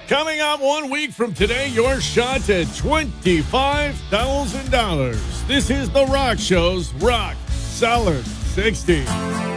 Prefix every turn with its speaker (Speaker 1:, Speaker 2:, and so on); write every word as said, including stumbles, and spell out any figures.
Speaker 1: Coming up one week from today, your shot at twenty-five thousand dollars. This is The Rock Show's Rock Solid sixty.